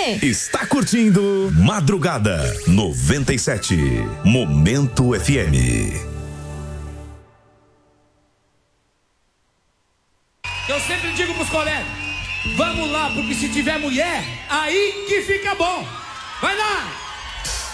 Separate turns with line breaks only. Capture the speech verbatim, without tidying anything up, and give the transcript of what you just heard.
quê?
Está curtindo Madrugada noventa e sete, Momento F M.
Eu sempre digo pros colegas, vamos lá, porque se tiver mulher, aí que fica bom. Vai lá!